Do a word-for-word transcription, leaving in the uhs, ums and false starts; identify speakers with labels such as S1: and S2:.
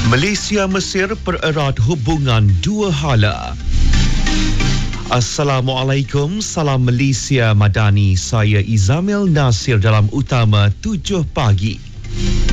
S1: Malaysia Mesir pererat hubungan dua hala. Assalamualaikum, salam Malaysia Madani. Saya Izamil Nasir dalam Utama tujuh pagi.